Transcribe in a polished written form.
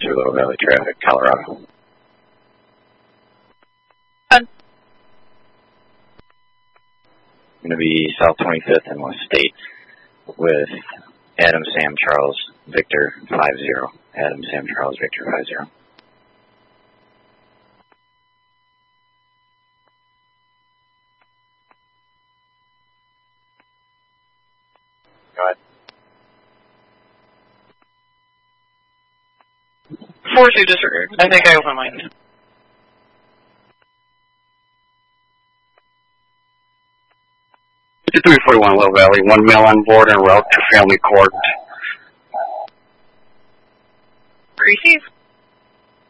through Little Valley traffic, Colorado. I'm going to be South 25th and West State with Adam, Sam, Charles, Victor, 50. Adam, Sam, Charles, Victor, 50. Go ahead. 4-2 disregard. I think I opened mine. It's 341 Little Valley, 1 male on board en route to family court.